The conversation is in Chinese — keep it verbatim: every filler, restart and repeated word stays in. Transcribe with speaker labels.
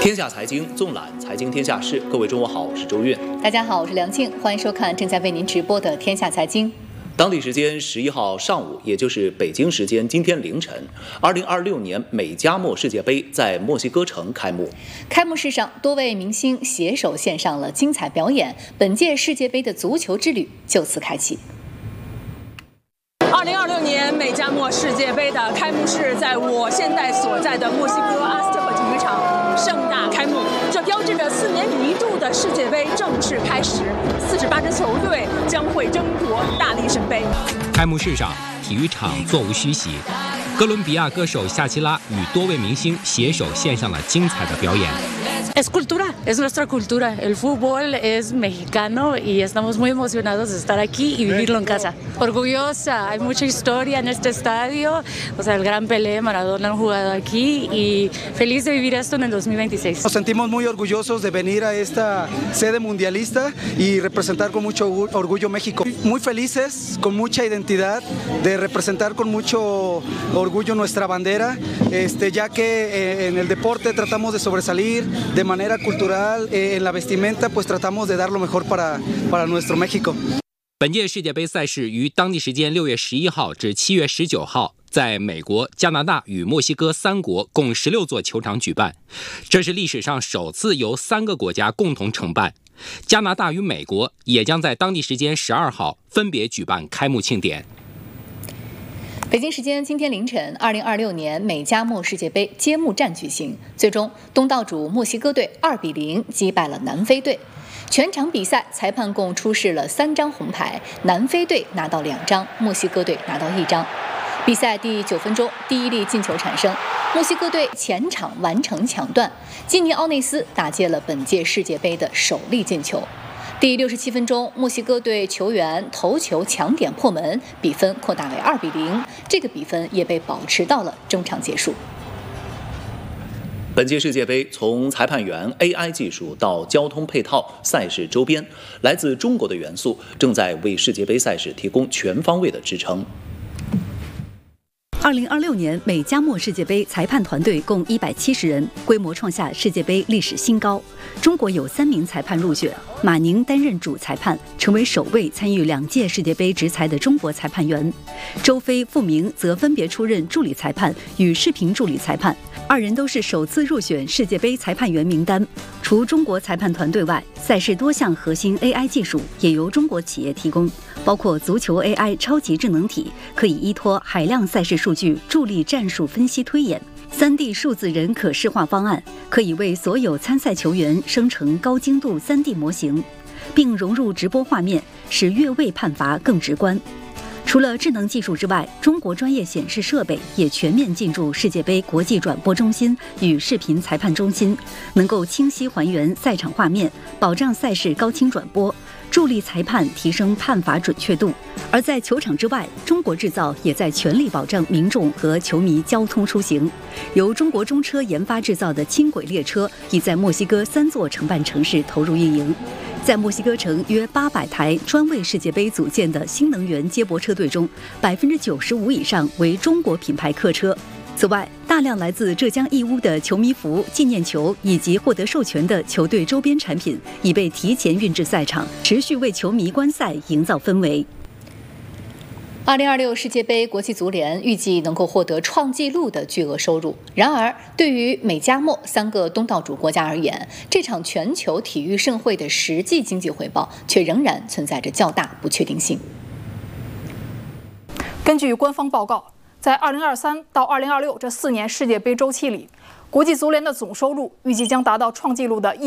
Speaker 1: 天下财经纵览财经天下事，各位中午好，我是周韵。
Speaker 2: 大家好，我是梁静，欢迎收看正在为您直播的天下财经。
Speaker 1: 当地时间十一号上午，也就是北京时间今天凌晨，二零二六年美加墨世界杯在墨西哥城开幕。
Speaker 2: 开幕式上，多位明星携手献上了精彩表演，本届世界杯的足球之旅就此开启。
Speaker 3: 二零二六年美加墨世界杯的开幕式在我现在所在的墨西哥阿斯特克体育场盛大开幕，这标志着四年一度的世界杯正式开始，四十八支球队将会争夺大力神杯。
Speaker 4: 开幕式上，体育场座无虚席，哥伦比亚歌手夏奇拉与多位明星携手献上了精彩的表演。
Speaker 5: Es cultura, es nuestra cultura. El fútbol es mexicano y estamos muy emocionados de estar aquí y vivirlo en casa. Orgullosa, hay mucha historia en este estadio. O sea, el gran Pelé, Maradona han jugado aquí y feliz de vivir esto en el dos mil veintiséis.
Speaker 6: Nos sentimos muy orgullosos de venir a esta sede mundialista y representar con mucho orgullo México. Muy felices, con mucha identidad, de representar con mucho orgullo nuestra bandera, este, ya que en el deporte tratamos de sobresalir, de manera cultural, eh, en la vestimenta, pues tratamos de dar lo mejor para, para nuestro México.
Speaker 4: 本届世界杯赛事于当地时间六月十一号至七月十九号，在美国、加拿大与墨西哥三国共十六座球场举办，这是历史上首次由三个国家共同承办。加拿大与美国也将在当地时间十二号分别举办开幕庆典。
Speaker 2: 北京时间今天凌晨，二零二六年美加墨世界杯揭幕战举行，最终东道主墨西哥队二比零击败了南非队。全场比赛裁判共出示了三张红牌，南非队拿到两张，墨西哥队拿到一张。比赛第九分钟，第一粒进球产生，墨西哥队前场完成抢断，基尼奥内斯打进了本届世界杯的首粒进球。第六十七分钟，墨西哥队球员头球抢点破门，比分扩大为二比零。这个比分也被保持到了中场结束。
Speaker 1: 本届世界杯从裁判员、A I 技术到交通配套、赛事周边，来自中国的元素正在为世界杯赛事提供全方位的支撑。
Speaker 7: 二零二六年美加墨世界杯裁判团队共一百七十人，规模创下世界杯历史新高。中国有三名裁判入选，马宁担任主裁判，成为首位参与两届世界杯执裁的中国裁判员。周飞、傅明则分别出任助理裁判与视频助理裁判，二人都是首次入选世界杯裁判员名单。除中国裁判团队外，赛事多项核心 A I 技术也由中国企业提供，包括足球 A I 超级智能体，可以依托海量赛事数据助力战术分析推演； 三 D 数字人可视化方案，可以为所有参赛球员生成高精度 三 D 模型，并融入直播画面，使越位判罚更直观。除了智能技术之外，中国专业显示设备也全面进驻世界杯国际转播中心与视频裁判中心，能够清晰还原赛场画面，保障赛事高清转播，助力裁判提升判罚准确度。而在球场之外，中国制造也在全力保障民众和球迷交通出行。由中国中车研发制造的轻轨列车已在墨西哥三座承办城市投入运营。在墨西哥城约八百台专为世界杯组建的新能源接驳车队中，百分之九十五以上为中国品牌客车。此外，大量来自浙江义乌的球迷服、纪念球以及获得授权的球队周边产品已被提前运至赛场，持续为球迷观赛营造氛围。
Speaker 2: 二零二六世界杯国际足联预计能够获得创纪录的巨额收入。然而，对于美加墨三个东道主国家而言，这场全球体育盛会的实际经济回报却仍然存在着较大不确定性。
Speaker 8: 根据官方报告，在二零二三到二零二六这四年世界杯周期里，国际足联的总收入预计将达到创纪录的